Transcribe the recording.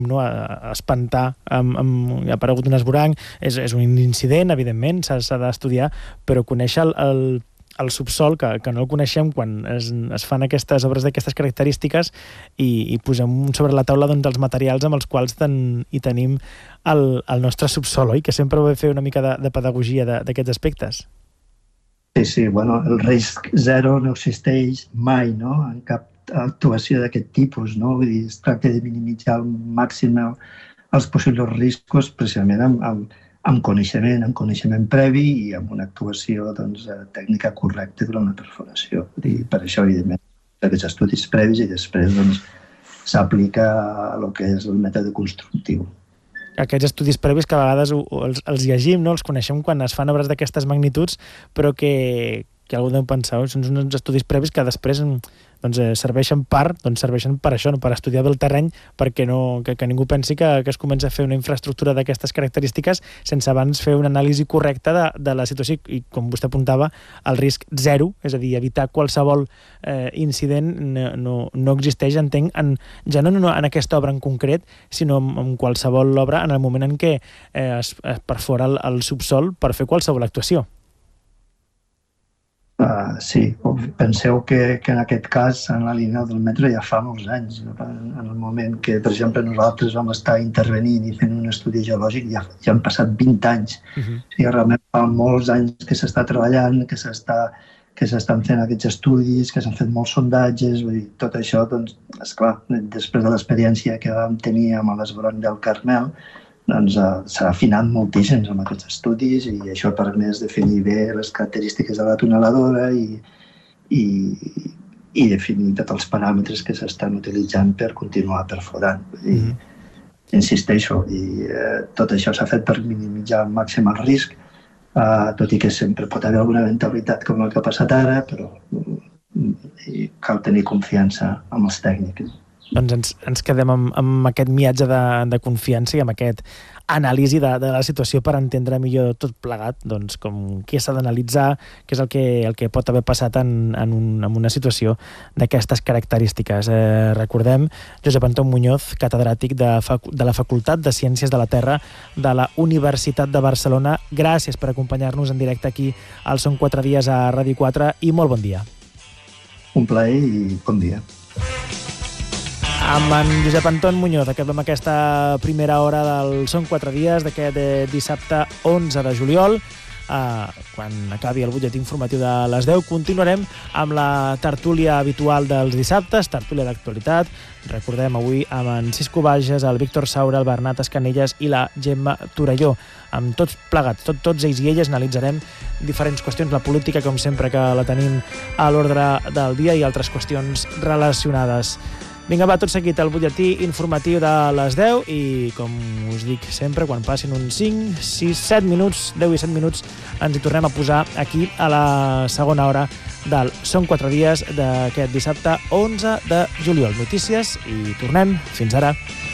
a espantar, ha aparegut un esvoranc, és un incident, evidentment, s'ha d'estudiar, però conèixer el subsol, que no el coneixem quan es fan aquestes obres d'aquestes característiques i posem sobre la taula els materials amb els quals hi tenim el nostre subsol, oi? Que sempre ho fer una mica de pedagogia d'aquests aspectes. Sí, bueno, el risc zero no existeix mai, no?, en cap actuació d'aquest tipus, no? Vull dir, es tracta de minimitzar al màxim els possibles riscos precisament amb coneixement previ i amb una actuació tècnica correcta durant la perforació. Per això, evidentment, aquests estudis previs i després s'aplica el que és el mètode constructiu. Aquests estudis previs que a vegades els llegim, no? Els coneixem quan es fan obres d'aquestes magnituds, però que algú deu pensar, són uns estudis previs que després serveixen per això, per estudiar bé el terreny, perquè que ningú pensi que es comença a fer una infraestructura d'aquestes característiques sense abans fer una anàlisi correcta de la situació i, com vostè apuntava, el risc zero, és a dir, evitar qualsevol incident no existeix, entenc, ja no en aquesta obra en concret, sinó en qualsevol obra en el moment en què es perfora el subsol per fer qualsevol actuació. Sí, penseu que en aquest cas, en la línia del metro, ja fa molts anys. En el moment que, per exemple, nosaltres vam estar intervenint i fent un estudi geològic, ja han passat 20 anys. O sigui, realment fa molts anys que s'està treballant, que s'estan fent aquests estudis, que s'han fet molts sondatges. Vull dir, tot això, doncs, esclar, després de l'experiència que vam tenir amb l'esvoranc del Carmel, s'ha afinat moltíssim amb aquests estudis i això ha permès definir bé les característiques de la tuneladora i definir tots els paràmetres que s'estan utilitzant per continuar perforant. Insisteixo, tot això s'ha fet per minimitzar al màxim el risc, tot i que sempre pot haver alguna eventualitat com el que ha passat ara, però cal tenir confiança amb els tècnics. Doncs ens quedem amb aquest miatge de confiança i amb aquest anàlisi de la situació per entendre millor tot plegat, doncs, com què s'ha d'analitzar, què és el que pot haver passat en una situació d'aquestes característiques. Recordem, Josep Anton Muñoz, catedràtic de la Facultat de Ciències de la Terra de la Universitat de Barcelona. Gràcies per acompanyar-nos en directe aquí al Són 4 dies a Ràdio 4 i molt bon dia. Un plaer i bon dia. Amb en Josep Anton Muñoz acabem aquesta primera hora del Són 4 dies d'aquest dissabte 11 de juliol. Quan acabi el butlletí informatiu de les 10 continuarem amb la tertúlia habitual dels dissabtes, tertúlia d'actualitat. Recordem avui amb en Cisco Bages, el Víctor Saura, el Bernat Escanelles i la Gemma Torelló. Amb tots plegats, tots ells i elles analitzarem diferents qüestions, la política com sempre que la tenim a l'ordre del dia i altres qüestions relacionades. Vinga, va, tot seguit el butlletí informatiu de les 10 i, com us dic sempre, quan passin uns 5, 6, 7 minuts, 10 i 7 minuts, ens hi tornem a posar aquí a la segona hora del Són 4 dies d'aquest dissabte 11 de juliol. Notícies i tornem. Fins ara.